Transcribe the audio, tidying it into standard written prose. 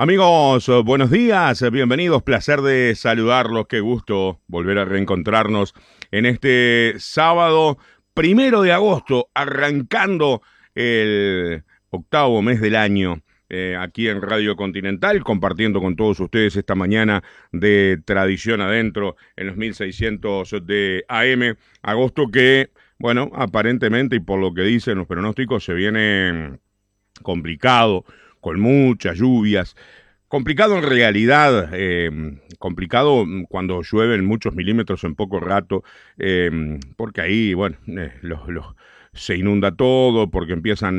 Amigos, buenos días, bienvenidos, placer de saludarlos, qué gusto volver a reencontrarnos en este sábado 1 de agosto, arrancando el octavo mes del año, aquí en Radio Continental, compartiendo con todos ustedes esta mañana de Tradición Adentro en los 1600 de AM, agosto que, bueno, aparentemente y por lo que dicen los pronósticos se viene complicado, con muchas lluvias. Complicado en realidad, complicado cuando llueven muchos milímetros en poco rato, porque ahí, bueno, se inunda todo, porque empiezan